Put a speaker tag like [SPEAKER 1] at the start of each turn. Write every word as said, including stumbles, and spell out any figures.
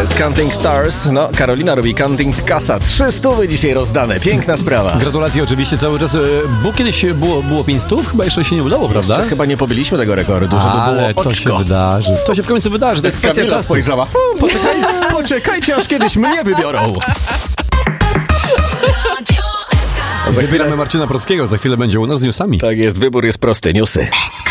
[SPEAKER 1] jest Counting Stars. No, Karolina robi Counting Kasa. Trzy stówy dzisiaj rozdane. Piękna sprawa.
[SPEAKER 2] Gratulacje oczywiście cały czas. Bo kiedyś było, było pięć stów? Chyba jeszcze się nie udało, prawda?
[SPEAKER 1] Jeszcze chyba nie pobiliśmy tego rekordu, żeby
[SPEAKER 2] Ale
[SPEAKER 1] było oczko.
[SPEAKER 2] to się wydarzy. To się w końcu wydarzy. To jest kwestia
[SPEAKER 1] Kamila
[SPEAKER 2] czasu.
[SPEAKER 1] spojrzała. Poczekaj, poczekajcie, aż kiedyś mnie wybiorą.
[SPEAKER 2] Wybieramy Marcina Prockiego. Za chwilę będzie u nas z newsami.
[SPEAKER 1] Tak jest, wybór jest prosty. Newsy.